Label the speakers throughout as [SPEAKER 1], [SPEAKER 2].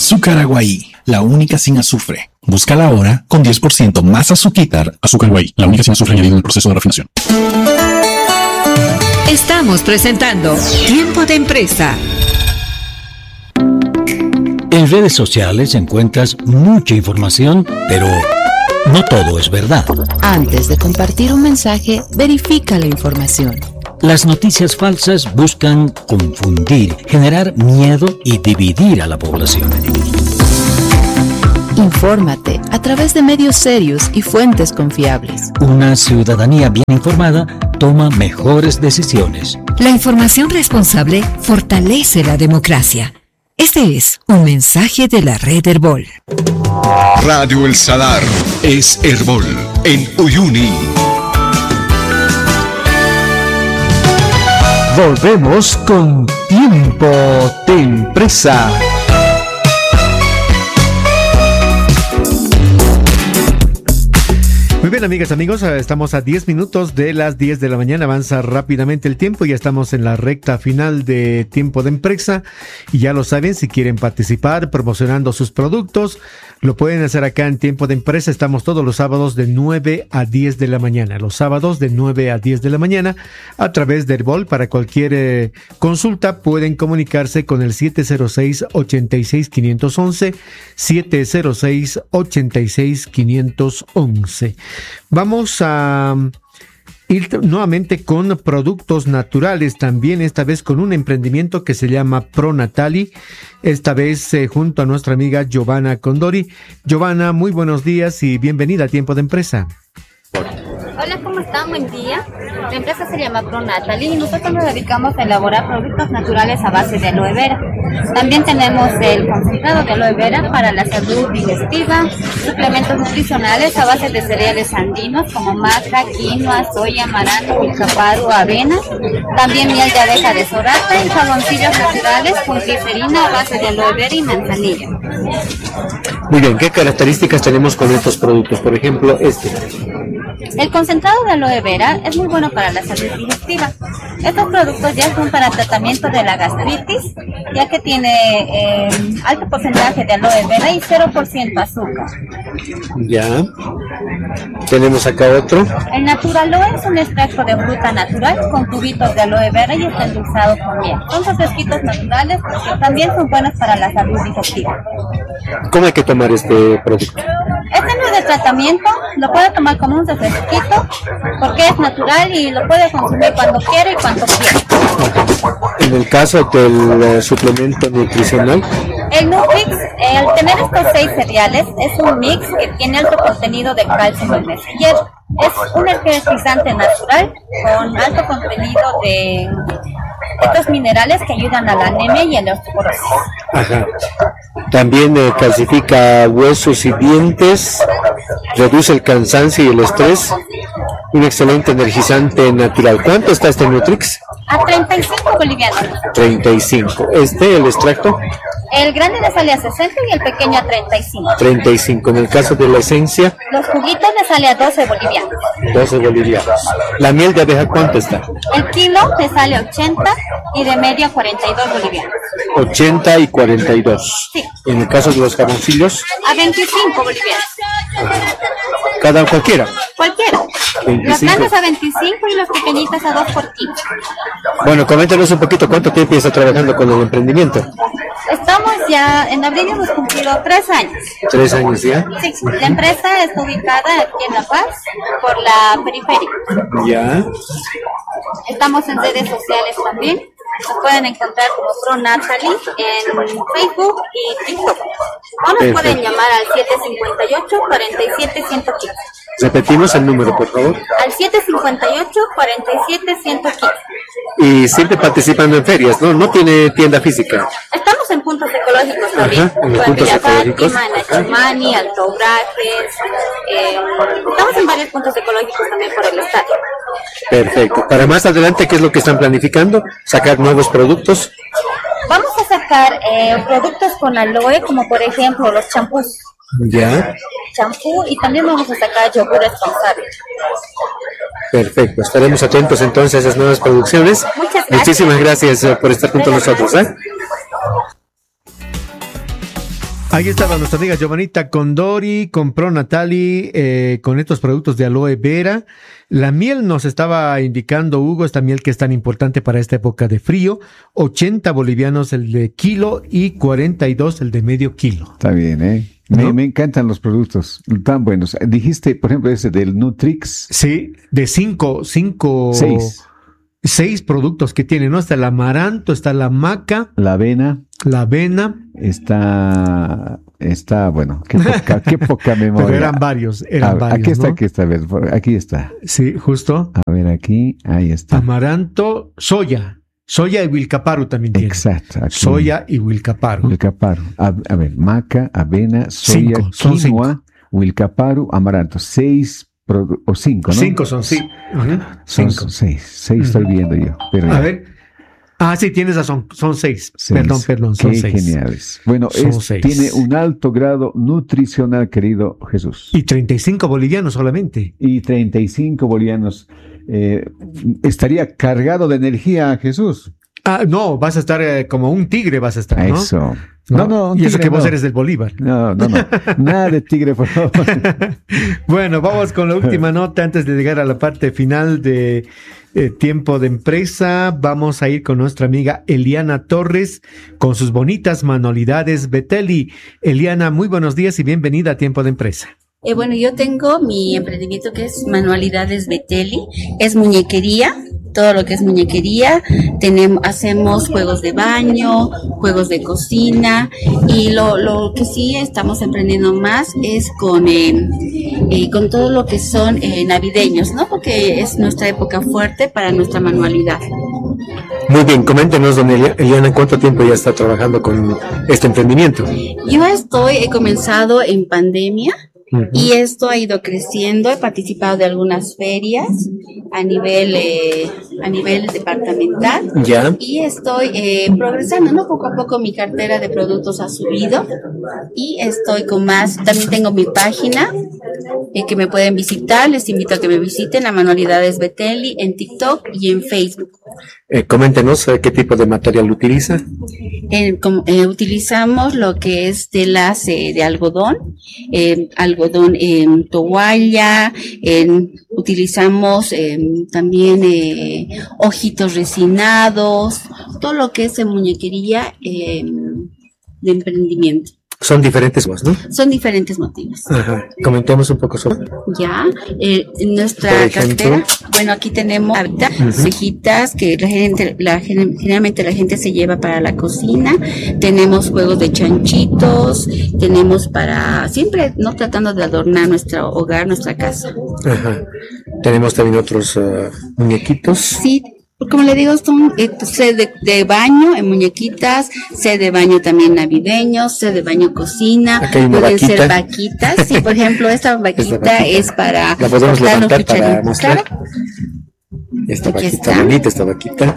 [SPEAKER 1] Azúcar Aguaí, la única sin azufre. Búscala ahora con 10% más azúcar. Azúcar Aguaí, la única sin azufre añadido en el proceso de refinación.
[SPEAKER 2] Estamos presentando Tiempo de Empresa.
[SPEAKER 3] En redes sociales encuentras mucha información, pero no todo es verdad.
[SPEAKER 4] Antes de compartir un mensaje, verifica la información.
[SPEAKER 3] Las noticias falsas buscan confundir, generar miedo y dividir a la población.
[SPEAKER 4] Infórmate a través de medios serios y fuentes confiables.
[SPEAKER 3] Una ciudadanía bien informada toma mejores decisiones.
[SPEAKER 2] La información responsable fortalece la democracia. Este es un mensaje de la red Herbol.
[SPEAKER 5] Radio El Salar es Herbol en Uyuni.
[SPEAKER 6] Volvemos con Tiempo de Empresa. Muy bien, amigas, amigos, estamos a 10 minutos de las 10 de la mañana, avanza rápidamente el tiempo, ya estamos en la recta final de Tiempo de Empresa y ya lo saben, si quieren participar promocionando sus productos, lo pueden hacer acá en Tiempo de Empresa, estamos todos los sábados de 9 a 10 de la mañana, los sábados de 9 a 10 de la mañana a través de Herbol. Para cualquier consulta pueden comunicarse con el 706-86-511, 706-86-511. Vamos a ir nuevamente con productos naturales, también esta vez con un emprendimiento que se llama Pronatali, esta vez junto a nuestra amiga Giovanna Condori. Giovanna, muy buenos días y bienvenida a Tiempo de Empresa.
[SPEAKER 7] Hola, ¿cómo están? Buen día. La empresa se llama Pronatali y nosotros nos dedicamos a elaborar productos naturales a base de aloe vera. También tenemos el concentrado de aloe vera para la salud digestiva, suplementos nutricionales a base de cereales andinos como maca, quinoa, soya, amaranto, pulcaparo, avena. También miel de abeja de sorata y jaboncillos naturales con glicerina a base de aloe vera y manzanilla.
[SPEAKER 6] Muy bien, ¿qué características tenemos con estos productos? Por ejemplo,
[SPEAKER 7] El concentrado de aloe vera es muy bueno para la salud digestiva. Estos productos ya son para tratamiento de la gastritis, ya que tiene alto porcentaje de aloe vera y 0% azúcar.
[SPEAKER 6] Ya. Tenemos acá otro.
[SPEAKER 7] El Naturaloe es un extracto de fruta natural con tubitos de aloe vera y está endulzado con miel. Son refresquitos naturales que también son buenos para la salud digestiva.
[SPEAKER 6] ¿Cómo hay que tomar este producto?
[SPEAKER 7] Este no es de tratamiento, lo puede tomar como un refresquito porque es natural y lo puede consumir cuando quiera y cuando quiera.
[SPEAKER 6] En el caso del suplemento nutricional,
[SPEAKER 7] el Nutrix, al tener estos 6 cereales, es un mix que tiene alto contenido de calcio, magnesio y hierro. Es un energizante natural con alto contenido de estos minerales que ayudan a la anemia y a la osteoporosis.
[SPEAKER 6] Ajá. También calcifica huesos y dientes, reduce el cansancio y el estrés, un excelente energizante natural. ¿Cuánto está este Nutrix?
[SPEAKER 7] A 35 bolivianos.
[SPEAKER 6] 35. ¿El extracto?
[SPEAKER 7] El grande le sale a 60 y el pequeño a 35.
[SPEAKER 6] 35. En el caso de la esencia,
[SPEAKER 7] los juguitos le sale a 12 bolivianos.
[SPEAKER 6] 12 bolivianos. ¿La miel de abeja cuánto está?
[SPEAKER 7] El kilo le sale a 80 y de media 42 bolivianos.
[SPEAKER 6] 80 y 42.
[SPEAKER 7] Sí.
[SPEAKER 6] En el caso de los jaboncillos,
[SPEAKER 7] a 25 bolivianos.
[SPEAKER 6] Cualquiera.
[SPEAKER 7] Cualquiera. 25. Los grandes a 25 y los pequeñitos a 2 por kilo.
[SPEAKER 6] Bueno, coméntanos un poquito cuánto tiempo está trabajando con el emprendimiento.
[SPEAKER 7] Estamos ya, en abril hemos cumplido 3 años.
[SPEAKER 6] 3 años ya.
[SPEAKER 7] Sí, la empresa está ubicada aquí en La Paz, por la periferia.
[SPEAKER 6] Ya.
[SPEAKER 7] Estamos en redes sociales también. Nos pueden encontrar como Pronatali en Facebook y TikTok. O nos pueden llamar al 758-47-115.
[SPEAKER 6] Repetimos el número, por favor.
[SPEAKER 7] Al 758-47-115.
[SPEAKER 6] Y siempre participando en ferias, ¿no? No tiene tienda física.
[SPEAKER 7] Estamos en puntos ecológicos también.
[SPEAKER 6] Ajá, en los puntos ecológicos.
[SPEAKER 7] Nachimani, Alto Brajes. Estamos en varios puntos ecológicos también por el estadio.
[SPEAKER 6] Perfecto. Para más adelante, ¿qué es lo que están planificando? ¿Sacar nuevos productos?
[SPEAKER 7] Vamos a sacar productos con aloe, como por ejemplo los champús.
[SPEAKER 6] Ya.
[SPEAKER 7] Champú, y también vamos a sacar yogur responsable.
[SPEAKER 6] Perfecto. Estaremos atentos entonces a esas nuevas producciones.
[SPEAKER 7] Muchas gracias.
[SPEAKER 6] Muchísimas gracias por estar junto a nosotros. Ahí estaba nuestra amiga Giovanita Condori con Pro Natali, con estos productos de aloe vera. La miel nos estaba indicando, Hugo, esta miel que es tan importante para esta época de frío, 80 bolivianos el de kilo y 42 el de medio kilo.
[SPEAKER 8] Está bien, ¿eh?
[SPEAKER 6] ¿No?
[SPEAKER 8] Me encantan los productos tan buenos. Dijiste, por ejemplo, ese del Nutrix.
[SPEAKER 6] Sí, de 6 productos que tiene, ¿no? Está el amaranto, está la maca,
[SPEAKER 8] La avena.
[SPEAKER 6] la avena,
[SPEAKER 8] Está, bueno, qué poca memoria.
[SPEAKER 6] pero eran varios,
[SPEAKER 8] Aquí está,
[SPEAKER 6] ¿no?
[SPEAKER 8] a ver, aquí está.
[SPEAKER 6] Sí, justo.
[SPEAKER 8] A ver, aquí, ahí está.
[SPEAKER 6] Amaranto, soya y Wilcaparu también tiene.
[SPEAKER 8] Exacto. Aquí.
[SPEAKER 6] Soya y Wilcaparu.
[SPEAKER 8] Wilcaparu. A ver, maca, avena, soya,
[SPEAKER 6] Son
[SPEAKER 8] quinoa, Wilcaparu, amaranto. 5, ¿no?
[SPEAKER 6] 5 son, sí. Ujú.
[SPEAKER 8] Son
[SPEAKER 6] 5.
[SPEAKER 8] 6 estoy viendo yo. Pero
[SPEAKER 6] A ver. Sí, tienes razón, son 6.
[SPEAKER 8] 6.
[SPEAKER 6] Perdón, son
[SPEAKER 8] Qué
[SPEAKER 6] 6.
[SPEAKER 8] geniales. Bueno,
[SPEAKER 6] Son 6.
[SPEAKER 8] tiene un alto grado nutricional, querido Jesús.
[SPEAKER 6] Y 35 bolivianos solamente.
[SPEAKER 8] Y 35 bolivianos. Estaría cargado de energía, Jesús.
[SPEAKER 6] No, vas a estar como un tigre, vas a estar, ¿no?
[SPEAKER 8] Eso.
[SPEAKER 6] No, y eso
[SPEAKER 8] tigre
[SPEAKER 6] que vos
[SPEAKER 8] no.
[SPEAKER 6] eres del Bolívar.
[SPEAKER 8] No. Nada de tigre, por favor.
[SPEAKER 6] Bueno, vamos con la última nota antes de llegar a la parte final de Tiempo de Empresa. Vamos a ir con nuestra amiga Eliana Torres con sus bonitas manualidades Betelli. Eliana, muy buenos días y bienvenida a Tiempo de Empresa.
[SPEAKER 9] Bueno, yo tengo mi emprendimiento que es Manualidades Betelli, es muñequería, todo lo que es muñequería, hacemos juegos de baño, juegos de cocina, y lo que sí estamos emprendiendo más es con todo lo que son navideños, ¿no? Porque es nuestra época fuerte para nuestra manualidad.
[SPEAKER 10] Muy bien, coméntenos, doña Eliana, ¿cuánto tiempo ya está trabajando con este emprendimiento?
[SPEAKER 9] Yo he comenzado en pandemia. Y esto ha ido creciendo, he participado de algunas ferias a nivel departamental.
[SPEAKER 10] Ya.
[SPEAKER 9] Y estoy progresando, ¿no? Poco a poco mi cartera de productos ha subido y estoy con más. También tengo mi página que me pueden visitar, les invito a que me visiten, la Manualidades Betelli en TikTok y en Facebook.
[SPEAKER 10] Coméntenos qué tipo de material utiliza.
[SPEAKER 9] Utilizamos lo que es telas de algodón, toalla, utilizamos también ojitos resinados, todo lo que es muñequería de emprendimiento.
[SPEAKER 10] Son diferentes, ¿no?
[SPEAKER 9] Son diferentes motivos.
[SPEAKER 10] Ajá. Comentemos un poco sobre.
[SPEAKER 9] Ya, nuestra cartera, bueno, aquí tenemos cejitas que generalmente la gente se lleva para la cocina. Tenemos juegos de chanchitos, tenemos para siempre, no tratando de adornar nuestro hogar, nuestra casa.
[SPEAKER 10] Ajá. Tenemos también otros muñequitos.
[SPEAKER 9] Sí. Como le digo, son set de baño en muñequitas, set de baño también navideños, set de baño cocina, pueden ser vaquitas. Sí, por ejemplo, esta vaquita es para
[SPEAKER 10] la podemos levantar para mostrar.
[SPEAKER 9] Claro.
[SPEAKER 10] Esta vaquita, bonita esta vaquita.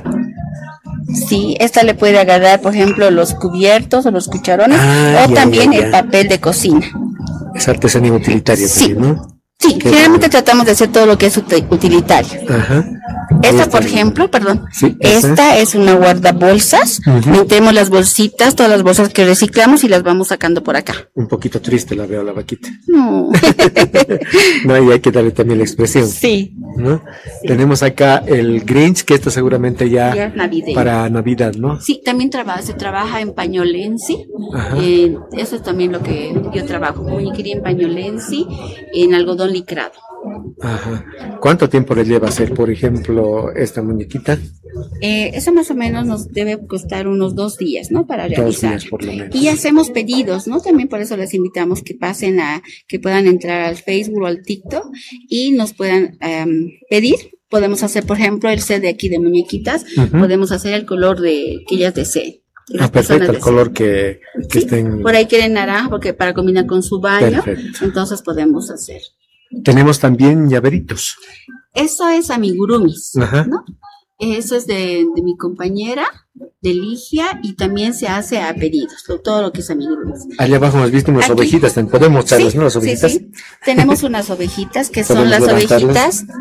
[SPEAKER 9] Sí, esta le puede agarrar, por ejemplo, los cubiertos o los cucharones, o también el papel de cocina.
[SPEAKER 10] Es artesanía utilitaria también, ¿no?
[SPEAKER 9] Sí, generalmente tratamos de hacer todo lo que es utilitario.
[SPEAKER 10] Ajá.
[SPEAKER 9] Esta, por ejemplo,
[SPEAKER 10] sí,
[SPEAKER 9] esta es una guardabolsas. Metemos las bolsitas, todas las bolsas que reciclamos y las vamos sacando por acá.
[SPEAKER 10] Un poquito triste la veo la vaquita.
[SPEAKER 9] No.
[SPEAKER 10] No, y hay que darle también la expresión.
[SPEAKER 9] Sí.
[SPEAKER 10] ¿No? Sí. Tenemos acá el Grinch, que esto seguramente ya para Navidad, ¿no?
[SPEAKER 9] Sí, también se trabaja en pañolensi. Eso es también lo que yo trabajo. Muñequería en pañolensi, en algodón licrado.
[SPEAKER 10] Ajá. ¿Cuánto tiempo le lleva hacer, por ejemplo, esta muñequita?
[SPEAKER 9] Eso más o menos nos debe costar unos 2 días, ¿no? Para realizar.
[SPEAKER 10] 2 días por lo menos.
[SPEAKER 9] Y hacemos pedidos, ¿no? También por eso les invitamos que que puedan entrar al Facebook o al TikTok y nos puedan pedir. Podemos hacer, por ejemplo, el set de aquí de muñequitas. Podemos hacer el color que ellas deseen.
[SPEAKER 10] Perfecto, el color que estén.
[SPEAKER 9] Por ahí quieren naranja porque para combinar con su baño. Perfecto. Entonces podemos hacer.
[SPEAKER 10] Tenemos también llaveritos.
[SPEAKER 9] Eso es amigurumis, ¿no? Eso es de mi compañera, de Ligia, y también se hace a pedidos, todo lo que es amigurumis.
[SPEAKER 10] Allá abajo hemos visto unas ovejitas, podemos mostrarlas, ¿no? Las ovejitas.
[SPEAKER 9] Sí. Tenemos unas ovejitas que son las ovejitas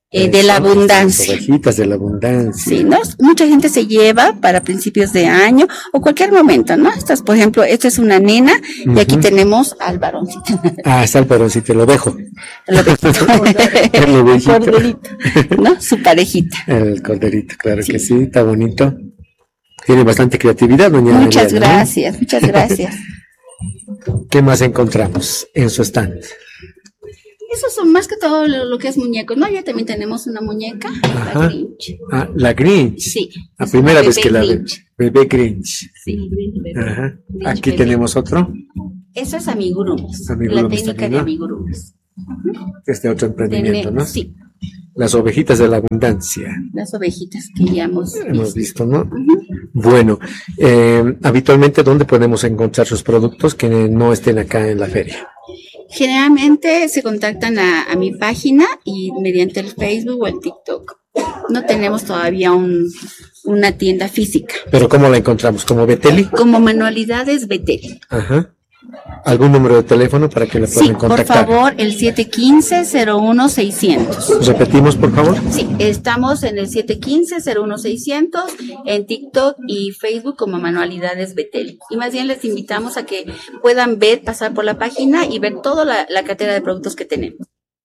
[SPEAKER 9] de la abundancia.
[SPEAKER 10] Ovejitas de la abundancia.
[SPEAKER 9] Sí, ¿no? Mucha gente se lleva para principios de año o cualquier momento, ¿no? Estas, por ejemplo, esta es una nena y aquí tenemos al varoncito.
[SPEAKER 10] Ah, está el varoncito, lo dejo.
[SPEAKER 9] Lo dejo. El corderito, ¿no? Su parejita.
[SPEAKER 10] El corderito, claro que sí, está bonito. Tiene bastante creatividad, doña
[SPEAKER 9] Muchas
[SPEAKER 10] Eliana,
[SPEAKER 9] gracias, ¿no? Muchas gracias.
[SPEAKER 10] ¿Qué más encontramos en su stand?
[SPEAKER 9] Esos son más que todo lo que es muñecos, ¿no? Ya también tenemos una muñeca, la Grinch.
[SPEAKER 10] Ah, la Grinch.
[SPEAKER 9] Sí.
[SPEAKER 10] La primera vez que la
[SPEAKER 9] Grinch.
[SPEAKER 10] bebé Grinch.
[SPEAKER 9] Sí, bebé.
[SPEAKER 10] Ajá.
[SPEAKER 9] Grinch
[SPEAKER 10] Aquí
[SPEAKER 9] bebé.
[SPEAKER 10] tenemos otro.
[SPEAKER 9] Eso es amigurumis, la
[SPEAKER 10] Amigurumis
[SPEAKER 9] técnica
[SPEAKER 10] también,
[SPEAKER 9] de
[SPEAKER 10] ¿no?
[SPEAKER 9] amigurumis.
[SPEAKER 10] Este otro emprendimiento, ¿no?
[SPEAKER 9] Sí,
[SPEAKER 10] Las ovejitas de la abundancia.
[SPEAKER 9] las ovejitas que ya hemos
[SPEAKER 10] Visto, ¿no? Bueno, habitualmente, ¿dónde podemos encontrar sus productos que no estén acá en la feria?
[SPEAKER 9] Generalmente se contactan a mi página y mediante el Facebook o el TikTok. No tenemos todavía una tienda física.
[SPEAKER 10] ¿Pero cómo la encontramos? ¿Como Beteli?
[SPEAKER 9] Como Manualidades Beteli.
[SPEAKER 10] Ajá. ¿Algún número de teléfono para que le puedan
[SPEAKER 9] Sí, por
[SPEAKER 10] contactar?
[SPEAKER 9] favor, el 715-01600.
[SPEAKER 10] ¿Repetimos, por favor?
[SPEAKER 9] Sí, estamos en el 715-01600 en TikTok y Facebook como Manualidades Beteli. Y más bien les invitamos a que puedan pasar por la página y ver toda la cartera de productos que tenemos.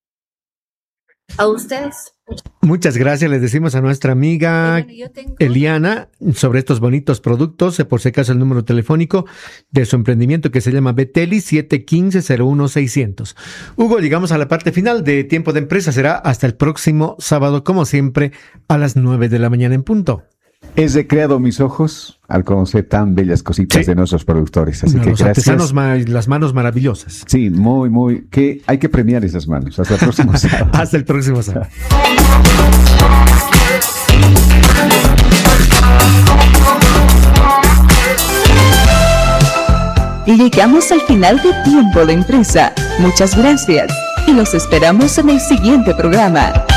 [SPEAKER 9] A ustedes.
[SPEAKER 6] Muchas gracias, les decimos a nuestra amiga Eliana sobre estos bonitos productos, por si acaso el número telefónico de su emprendimiento que se llama Beteli 715-01600. Hugo, llegamos a la parte final de Tiempo de Empresa, será hasta el próximo sábado, como siempre, a las 9 de la mañana en punto.
[SPEAKER 8] He recreado mis ojos al conocer tan bellas cositas de nuestros productores. Así que
[SPEAKER 6] los
[SPEAKER 8] gracias.
[SPEAKER 6] artesanos, las manos maravillosas.
[SPEAKER 8] Sí, muy, que hay que premiar esas manos. Hasta el próximo sábado.
[SPEAKER 6] Hasta el próximo sábado.
[SPEAKER 11] Y llegamos al final de Tiempo de Empresa. Muchas gracias y los esperamos en el siguiente programa.